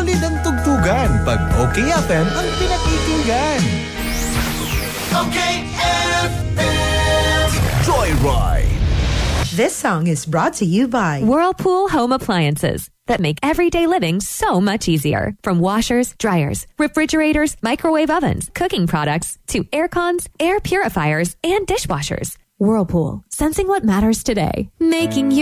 solid ang tugtugan pag OK FM ang pinakikinggan. OK FM Joyride. This song is brought to you by Whirlpool Home Appliances that make everyday living so much easier. From washers, dryers, refrigerators, microwave ovens, cooking products, to air cons, air purifiers, and dishwashers. Whirlpool, sensing what matters today, making you